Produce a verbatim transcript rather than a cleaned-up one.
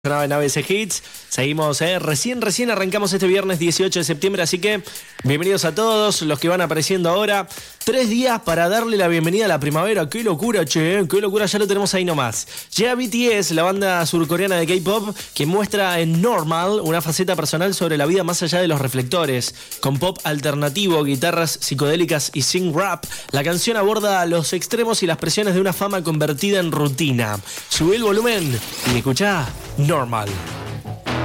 En A B C Hits, seguimos, eh, recién, recién arrancamos este viernes dieciocho de septiembre, así que bienvenidos a todos los que van apareciendo ahora. Tres días para darle la bienvenida a la primavera. ¡Qué locura, che! Eh, ¡Qué locura! Ya lo tenemos ahí nomás. Llega B T S, la banda surcoreana de K-pop, que muestra en Normal una faceta personal sobre la vida más allá de los reflectores. Con pop alternativo, guitarras psicodélicas y sing rap, la canción aborda los extremos y las presiones de una fama convertida en rutina. Subí el volumen y escuchá Normal.